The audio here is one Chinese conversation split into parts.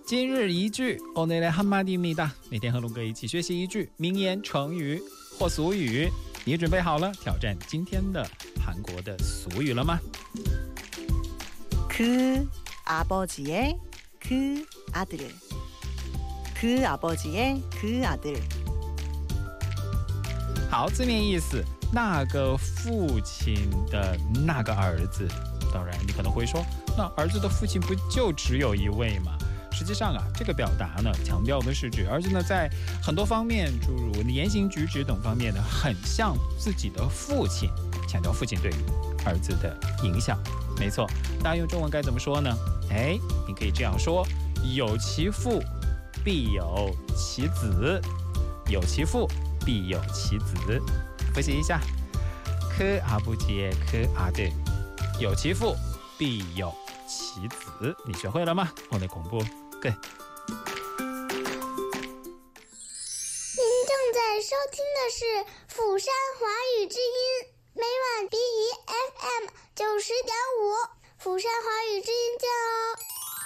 今日一句오늘의 한마디입니다。每天和龙哥一起学习一句名言、成语或俗语。你准备好了挑战今天的韩国的俗语了吗？ 그 아버지의 그 아들. 그 아버지의 그 아들. 好，字面意思，那个父亲的那个儿子。当然你可能会说，那儿子的父亲不就只有一位吗？实际上啊，这个表达呢，强调的是指儿子呢，在很多方面，诸如言行举止等方面呢，很像自己的父亲，强调父亲对于儿子的影响。没错，大家用中文该怎么说呢？你可以这样说：有其父，必有其子；有其父，必有其子。复习一下，그 아버지의 그 아들，有其父，必有其子。你学会了吗？我的공부 끝。 您正在收听的是釜山华语之音，每晚 BEFM 90.5，釜山华语之音见哦。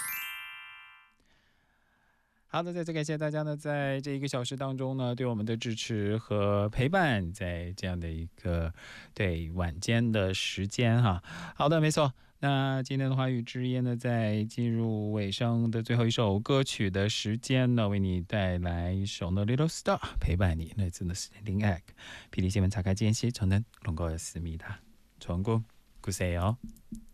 好的，再次感谢大家呢，在这1个小时当中呢，对我们的支持和陪伴，在这样的一个晚间的时间哈。好的，没错。那今天的华语之音呢，在进入尾声的最后一首歌曲的时间呢，为你带来一首呢 Little Star 陪伴你。来自 Standing Egg PD新闻查看间隙저는 롱거였습니다。좋은 꿈 꾸세요。